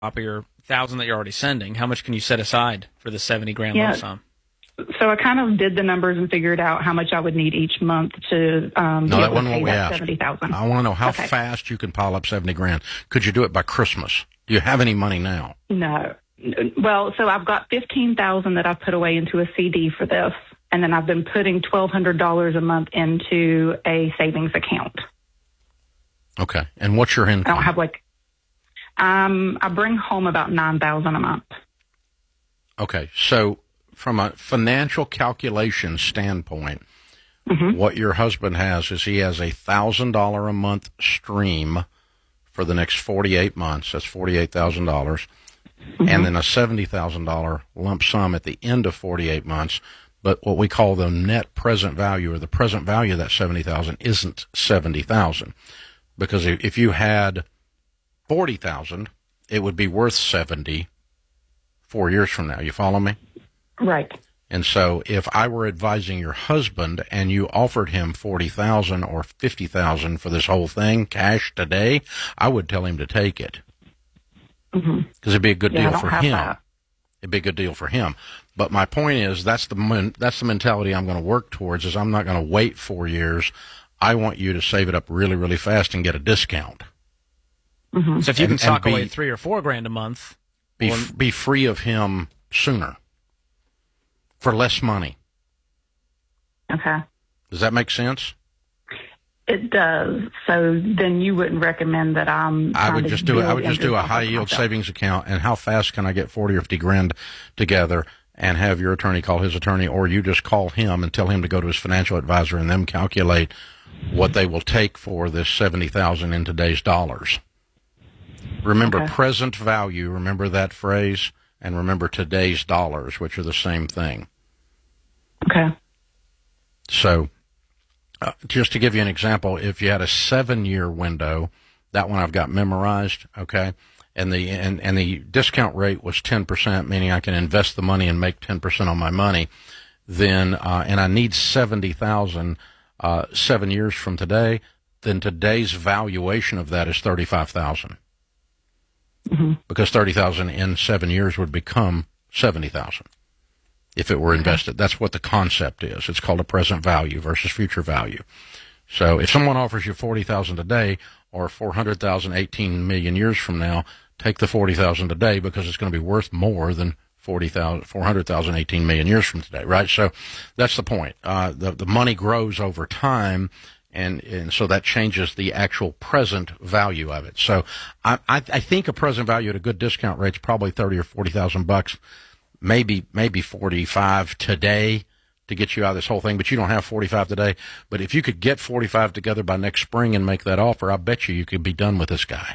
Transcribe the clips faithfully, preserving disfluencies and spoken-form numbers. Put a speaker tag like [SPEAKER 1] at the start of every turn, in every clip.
[SPEAKER 1] top of your thousand that you're already sending, how much can you set aside for the seventy grand
[SPEAKER 2] Yeah.
[SPEAKER 1] lump sum?
[SPEAKER 2] So I kind of did the numbers and figured out how much I would need each month to um,
[SPEAKER 3] No,
[SPEAKER 2] be
[SPEAKER 3] that
[SPEAKER 2] able
[SPEAKER 3] wasn't
[SPEAKER 2] to
[SPEAKER 3] what
[SPEAKER 2] pay
[SPEAKER 3] we
[SPEAKER 2] that
[SPEAKER 3] asked.
[SPEAKER 2] seventy thousand.
[SPEAKER 3] I want to know how
[SPEAKER 2] Okay.
[SPEAKER 3] fast you can pile up seventy grand. Could you do it by Christmas? Do you have any money now?
[SPEAKER 2] No. Well, so I've got fifteen thousand that I've put away into a C D for this, and then I've been putting twelve hundred dollars a month into a savings account.
[SPEAKER 3] Okay. And what's your
[SPEAKER 2] I
[SPEAKER 3] income?
[SPEAKER 2] don't have like, um, I bring home about nine thousand a month.
[SPEAKER 3] Okay. So from a financial calculation standpoint,
[SPEAKER 2] Mm-hmm.
[SPEAKER 3] what your husband has is he has a one thousand dollars a month stream for the next forty-eight months. That's forty-eight thousand dollars.
[SPEAKER 2] Mm-hmm.
[SPEAKER 3] And then a seventy thousand dollars lump sum at the end of forty-eight months. But what we call the net present value, or the present value of that seventy thousand dollars, isn't seventy thousand dollars. Because if you had forty thousand dollars, it would be worth seventy thousand dollars four years from now. You follow me?
[SPEAKER 2] Right.
[SPEAKER 3] And so if I were advising your husband and you offered him forty thousand dollars or fifty thousand dollars for this whole thing, cash today, I would tell him to take it. Because
[SPEAKER 2] Mm-hmm.
[SPEAKER 3] it'd be a good
[SPEAKER 2] Yeah, I
[SPEAKER 3] deal
[SPEAKER 2] don't
[SPEAKER 3] for
[SPEAKER 2] have
[SPEAKER 3] him.
[SPEAKER 2] that.
[SPEAKER 3] It'd be a good deal for him. But my point is, that's the men- that's the mentality I'm going to work towards, is I'm not going to wait four years. I want you to save it up really, really fast and get a discount.
[SPEAKER 2] Mm-hmm.
[SPEAKER 1] So if you
[SPEAKER 3] And-
[SPEAKER 1] can sock
[SPEAKER 3] and be-
[SPEAKER 1] away three or four grand a month,
[SPEAKER 3] Be,
[SPEAKER 1] well,
[SPEAKER 3] f- be free of him sooner for less money.
[SPEAKER 2] Okay.
[SPEAKER 3] Does that make sense?
[SPEAKER 2] It does. So then you wouldn't recommend that I'm.
[SPEAKER 3] I
[SPEAKER 2] trying
[SPEAKER 3] would
[SPEAKER 2] to
[SPEAKER 3] just do it. I
[SPEAKER 2] build
[SPEAKER 3] would just do a
[SPEAKER 2] interest
[SPEAKER 3] high
[SPEAKER 2] on
[SPEAKER 3] yield
[SPEAKER 2] myself.
[SPEAKER 3] savings account. And how fast can I get forty or fifty grand together and have your attorney call his attorney, or you just call him and tell him to go to his financial advisor and them calculate what they will take for this seventy thousand in today's dollars. Remember
[SPEAKER 2] Okay.
[SPEAKER 3] present value. Remember that phrase, and remember today's dollars, which are the same thing.
[SPEAKER 2] Okay.
[SPEAKER 3] So, uh, just to give you an example, if you had a seven-year window, that one I've got memorized, okay, and the and, and the discount rate was ten percent, meaning I can invest the money and make ten percent on my money, then, uh, and I need seventy thousand uh, seven years from today, then today's valuation of that is thirty-five thousand.
[SPEAKER 2] Mm-hmm.
[SPEAKER 3] Because thirty thousand in seven years would become seventy thousand. If it were invested. That's what the concept is. It's called a present value versus future value. So if someone offers you forty thousand today or four hundred thousand eighteen million years from now, take the forty thousand today, because it's going to be worth more than forty thousand, four hundred thousand eighteen million years from today, right? So that's the point. Uh, the, the money grows over time, and, and so that changes the actual present value of it. So I, I, I think a present value at a good discount rate is probably thirty or forty thousand bucks. Maybe, maybe forty-five today to get you out of this whole thing, but you don't have forty-five today. But if you could get forty-five together by next spring and make that offer, I bet you you could be done with this guy.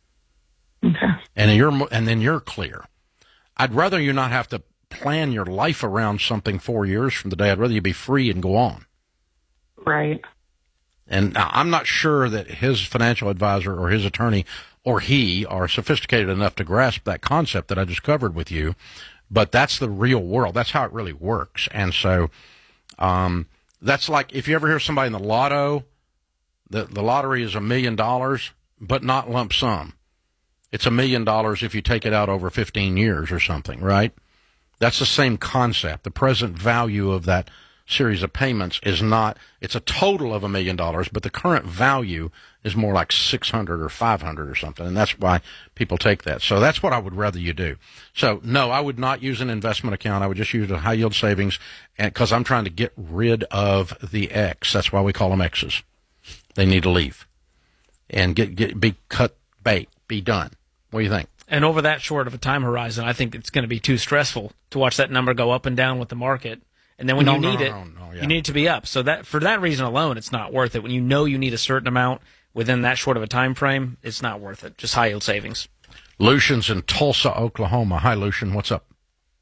[SPEAKER 2] Okay.
[SPEAKER 3] And then you're, and then you're clear. I'd rather you not have to plan your life around something four years from today. I'd rather you be free and go on.
[SPEAKER 2] Right.
[SPEAKER 3] And now, I'm not sure that his financial advisor or his attorney or he are sophisticated enough to grasp that concept that I just covered with you. But that's the real world. That's how it really works. And so um, that's like if you ever hear somebody in the lotto, the, the lottery is a million dollars, but not lump sum. It's a million dollars if you take it out over fifteen years or something, right? That's the same concept. The present value of that series of payments is not, it's a total of a million dollars, but the current value is more like six hundred or five hundred or something. And that's why people take that. So that's what I would rather you do. So no, I would not use an investment account. I would just use a high yield savings, and because I'm trying to get rid of the X. That's why we call them X's. They need to leave and get, get, be cut bait, be done. What do you think?
[SPEAKER 1] and over that short of a time horizon, I think it's going to be too stressful to watch that number go up and down with the market. And then when
[SPEAKER 3] No,
[SPEAKER 1] you
[SPEAKER 3] no,
[SPEAKER 1] need
[SPEAKER 3] no,
[SPEAKER 1] it,
[SPEAKER 3] no, no, yeah.
[SPEAKER 1] you need it to be up. So that for that reason alone, it's not worth it. When you know you need a certain amount within that short of a time frame, it's not worth it. Just high yield savings.
[SPEAKER 3] Lucian's in Tulsa, Oklahoma. Hi, Lucian. What's up?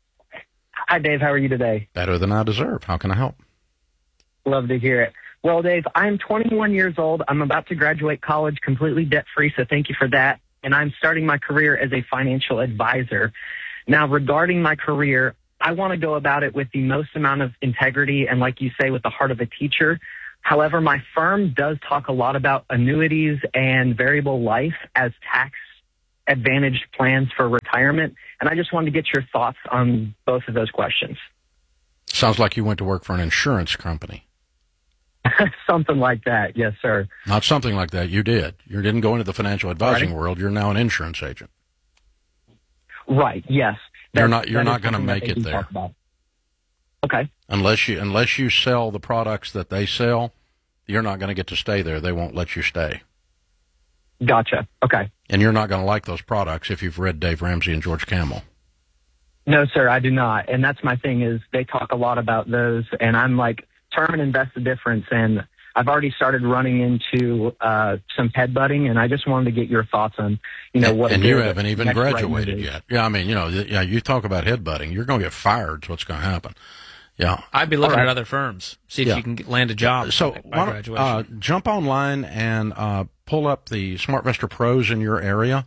[SPEAKER 4] Hi, Dave. How are you today?
[SPEAKER 3] Better than I deserve. How can I help?
[SPEAKER 4] Love to hear it. Well, Dave, I'm twenty-one years old. I'm about to graduate college completely debt-free, so thank you for that. And I'm starting my career as a financial advisor. Now, regarding my career, I want to go about it with the most amount of integrity and, like you say, with the heart of a teacher. However, my firm does talk a lot about annuities and variable life as tax advantaged plans for retirement. And I just wanted to get your thoughts on both of those questions.
[SPEAKER 3] Sounds like you went to work for an insurance company.
[SPEAKER 4] Something like that. Yes, sir.
[SPEAKER 3] Not something like that. You did. You didn't go into the financial advising
[SPEAKER 4] Right.
[SPEAKER 3] world. You're now an insurance agent.
[SPEAKER 4] Right. Yes.
[SPEAKER 3] You're
[SPEAKER 4] That-
[SPEAKER 3] not. You're
[SPEAKER 4] that
[SPEAKER 3] not
[SPEAKER 4] is
[SPEAKER 3] going to
[SPEAKER 4] something that
[SPEAKER 3] make
[SPEAKER 4] they
[SPEAKER 3] it
[SPEAKER 4] do
[SPEAKER 3] there
[SPEAKER 4] talk about. Okay.
[SPEAKER 3] unless you unless you sell the products that they sell. You're not going to get to stay there. They won't let you stay.
[SPEAKER 4] Gotcha. Okay.
[SPEAKER 3] And you're not going to like those products if you've read Dave Ramsey and George Kamel.
[SPEAKER 4] No, sir, I do not. And that's my thing is they talk a lot about those, and I'm like, term and invest the difference. And I've already started running into uh, some headbutting, and I just wanted to get your thoughts on, you know, what.
[SPEAKER 3] And
[SPEAKER 4] a
[SPEAKER 3] you
[SPEAKER 4] good
[SPEAKER 3] haven't even
[SPEAKER 4] next right
[SPEAKER 3] graduated
[SPEAKER 4] move is.
[SPEAKER 3] yet. Yeah, I mean, you know, th- yeah, you talk about headbutting. You're going to get fired. Is what's going to happen. Yeah.
[SPEAKER 1] I'd be looking
[SPEAKER 4] All right.
[SPEAKER 1] at other firms, see if
[SPEAKER 3] Yeah.
[SPEAKER 1] you can get, land a job
[SPEAKER 3] So
[SPEAKER 1] by
[SPEAKER 3] why don't,
[SPEAKER 1] graduation.
[SPEAKER 3] uh, jump online and uh, pull up the SmartVestor Pros in your area,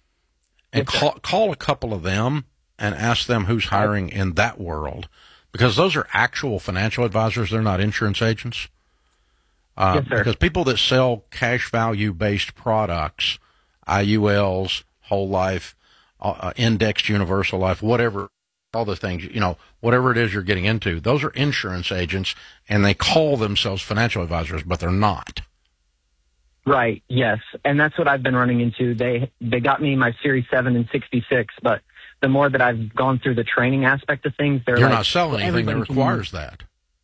[SPEAKER 3] and
[SPEAKER 4] Yes, sir.
[SPEAKER 3] call, call a couple of them and ask them who's hiring in that world, because those are actual financial advisors. They're not insurance agents. Uh,
[SPEAKER 4] Yes, sir.
[SPEAKER 3] Because people that sell cash value based products, I U Ls, whole life, uh, indexed universal life, whatever, all the things, you know, whatever it is you're getting into, those are insurance agents, and they call themselves financial advisors, but they're not.
[SPEAKER 4] Right. Yes. And that's what I've been running into. They they got me my Series seven and sixty-six, but the more that I've gone through the training aspect of things, they're
[SPEAKER 3] You're
[SPEAKER 4] like,
[SPEAKER 3] not selling
[SPEAKER 4] well,
[SPEAKER 3] anything that
[SPEAKER 4] everybody can
[SPEAKER 3] requires that.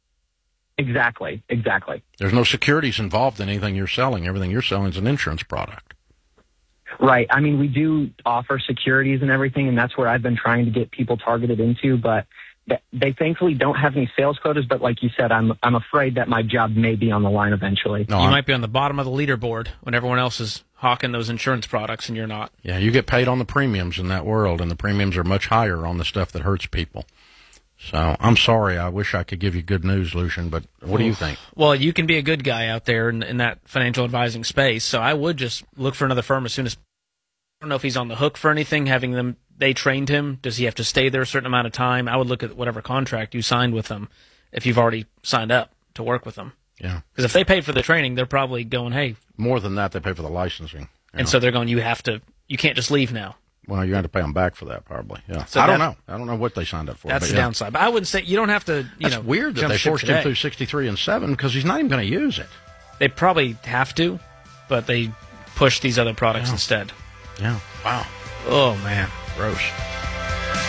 [SPEAKER 4] Exactly. Exactly.
[SPEAKER 3] There's no securities involved in anything you're selling. Everything you're selling is an insurance product.
[SPEAKER 4] Right. I mean, we do offer securities and everything, and that's where I've been trying to get people targeted into, but th- they thankfully don't have any sales quotas. But like you said, I'm I'm afraid that my job may be on the line eventually.
[SPEAKER 3] No,
[SPEAKER 1] you
[SPEAKER 3] I'm-
[SPEAKER 1] might be on the bottom of the leaderboard when everyone else is hawking those insurance products and you're not.
[SPEAKER 3] Yeah, you get paid on the premiums in that world, and the premiums are much higher on the stuff that hurts people. So I'm sorry. I wish I could give you good news, Lucian, but what do you think?
[SPEAKER 1] Well, you can be a good guy out there in, in that financial advising space. So I would just look for another firm as soon as. I don't know if he's on the hook for anything. Having them, they trained him. Does he have to stay there a certain amount of time? I would look at whatever contract you signed with them, if you've already signed up to work with them.
[SPEAKER 3] Yeah.
[SPEAKER 1] Because if they paid for the training, they're probably going, hey,
[SPEAKER 3] More than that, they pay for the licensing. you
[SPEAKER 1] and
[SPEAKER 3] know.
[SPEAKER 1] so they're going, you have to, you can't just leave now.
[SPEAKER 3] Well, you have to pay them back for that, probably. Yeah.
[SPEAKER 1] So
[SPEAKER 3] I don't
[SPEAKER 1] that-
[SPEAKER 3] know. I don't know what they signed up for.
[SPEAKER 1] That's
[SPEAKER 3] but
[SPEAKER 1] the
[SPEAKER 3] yeah.
[SPEAKER 1] downside. But I wouldn't say you don't have to. You
[SPEAKER 3] That's
[SPEAKER 1] know,
[SPEAKER 3] weird that
[SPEAKER 1] jump
[SPEAKER 3] they
[SPEAKER 1] ship
[SPEAKER 3] forced him
[SPEAKER 1] today.
[SPEAKER 3] through sixty-three and seven because he's not even going to use it.
[SPEAKER 1] They probably have to, but they push these other products
[SPEAKER 3] Yeah.
[SPEAKER 1] instead.
[SPEAKER 3] Yeah. Wow.
[SPEAKER 1] Oh man.
[SPEAKER 3] Gross.